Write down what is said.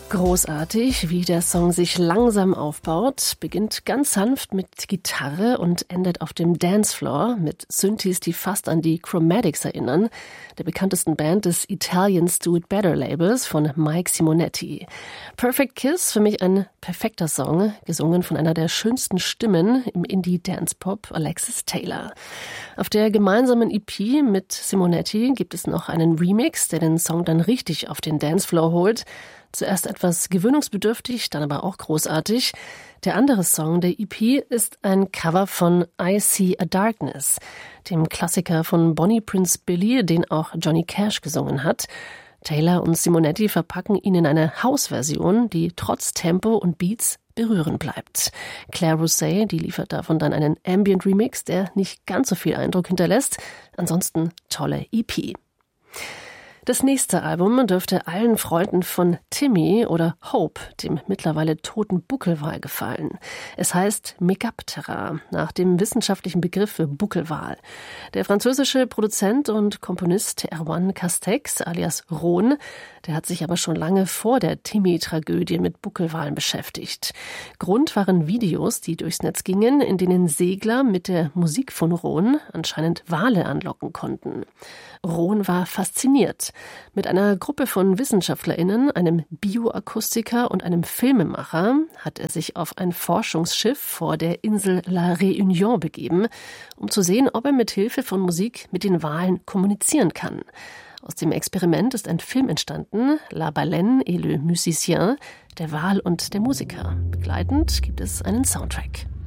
Großartig, wie der Song sich langsam aufbaut, beginnt ganz sanft mit Gitarre und endet auf dem Dancefloor mit Synthes, die fast an die Chromatics erinnern, der bekanntesten Band des Italians Do It Better Labels von Mike Simonetti. Perfect Kiss, für mich ein perfekter Song, gesungen von einer der schönsten Stimmen im Indie-Dance-Pop, Alexis Taylor. Auf der gemeinsamen EP mit Simonetti gibt es noch einen Remix, der den Song dann richtig auf den Dancefloor holt. Zuerst etwas gewöhnungsbedürftig, dann aber auch großartig. Der andere Song der EP ist ein Cover von I See a Darkness, dem Klassiker von Bonnie Prince Billy, den auch Johnny Cash gesungen hat. Taylor und Simonetti verpacken ihn in eine House-Version, die trotz Tempo und Beats berührend bleibt. Claire Rousset, die liefert davon dann einen Ambient-Remix, der nicht ganz so viel Eindruck hinterlässt. Ansonsten tolle EP. Das nächste Album dürfte allen Freunden von Timmy oder Hope, dem mittlerweile toten Buckelwal, gefallen. Es heißt Megaptera, nach dem wissenschaftlichen Begriff für Buckelwal. Der französische Produzent und Komponist Erwan Castex alias Ron, der hat sich aber schon lange vor der Timmy-Tragödie mit Buckelwalen beschäftigt. Grund waren Videos, die durchs Netz gingen, in denen Segler mit der Musik von Ron anscheinend Wale anlocken konnten. Ron war fasziniert. Mit einer Gruppe von WissenschaftlerInnen, einem Bioakustiker und einem Filmemacher hat er sich auf ein Forschungsschiff vor der Insel La Réunion begeben, um zu sehen, ob er mit Hilfe von Musik mit den Walen kommunizieren kann. Aus dem Experiment ist ein Film entstanden, La Baleine et le Musicien, der Wal und der Musiker. Begleitend gibt es einen Soundtrack.